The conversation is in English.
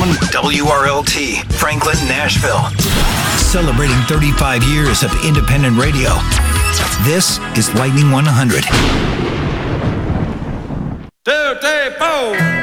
WRLT, Franklin, Nashville. Celebrating 35 years of independent radio. This is Lightning 100. 2, 3, 4.